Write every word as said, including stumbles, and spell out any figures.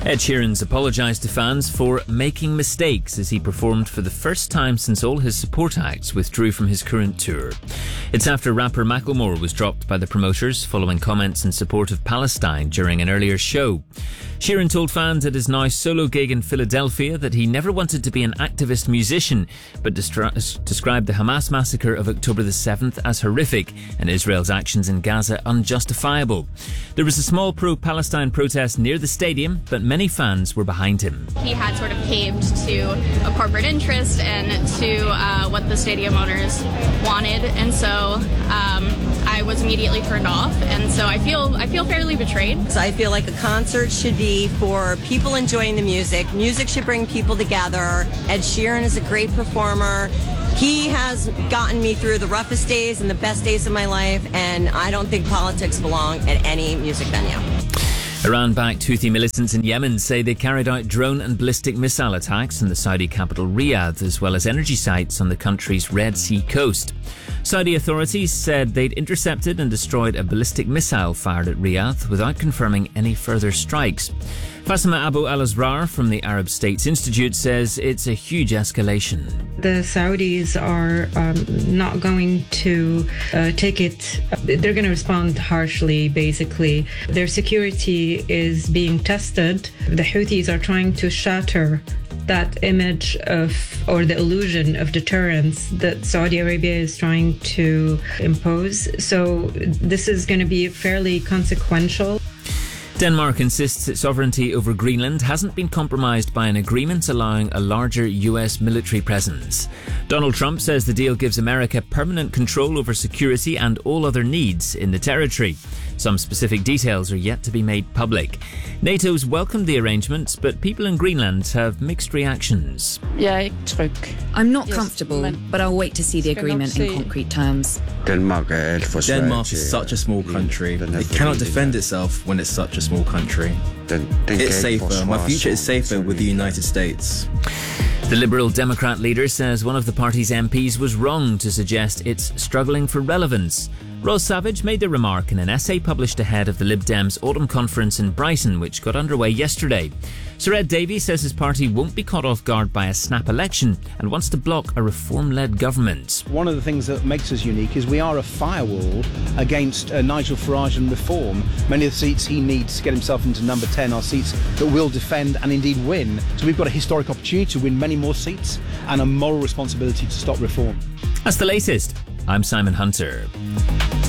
Ed Sheeran's apologised to fans for making mistakes as he performed for the first time since all his support acts withdrew from his current tour. It's after rapper Macklemore was dropped by the promoters following comments in support of Palestine during an earlier show. Sheeran told fans at his now solo gig in Philadelphia that he never wanted to be an activist musician, but destri- described the Hamas massacre of October the seventh as horrific and Israel's actions in Gaza unjustifiable. There was a small pro-Palestine protest near the stadium, but many fans were behind him. He had sort of caved to a corporate interest and to uh, what the stadium owners wanted, and so um, I was immediately turned off, and so I feel I feel fairly betrayed. So I feel like a concert should be for people enjoying the music. Music should bring people together. Ed Sheeran is a great performer. He has gotten me through the roughest days and the best days of my life, and I don't think politics belong at any music venue. Iran-backed Houthi militants in Yemen say they carried out drone and ballistic missile attacks in the Saudi capital Riyadh, as well as energy sites on the country's Red Sea coast. Saudi authorities said they'd intercepted and destroyed a ballistic missile fired at Riyadh without confirming any further strikes. Fatima Abu Al-Azrar from the Arab States Institute says it's a huge escalation. The Saudis are um, not going to uh, take it. They're going to respond harshly, basically. Their security is being tested. The Houthis are trying to shatter that image of, or the illusion of deterrence that Saudi Arabia is trying to impose. So this is going to be fairly consequential. Denmark insists its sovereignty over Greenland hasn't been compromised by an agreement allowing a larger U S military presence. Donald Trump says the deal gives America permanent control over security and all other needs in the territory. Some specific details are yet to be made public. NATO's welcomed the arrangements, but people in Greenland have mixed reactions. I'm not comfortable, but I'll wait to see the agreement in concrete terms. Denmark is such a small country. It cannot defend itself when it's such a small country. It's safer. My future is safer with the United States. The Liberal Democrat leader says one of the party's M Ps was wrong to suggest it's struggling for relevance. Ros Savage made the remark in an essay published ahead of the Lib Dems Autumn Conference in Brighton, which got underway yesterday. Sir Ed Davey says his party won't be caught off guard by a snap election and wants to block a reform-led government. One of the things that makes us unique is we are a firewall against uh, Nigel Farage and reform. Many of the seats he needs to get himself into number ten are seats that will defend and indeed win. So we've got a historic opportunity to win many more seats and a moral responsibility to stop reform. That's the latest. I'm Simon Hunter.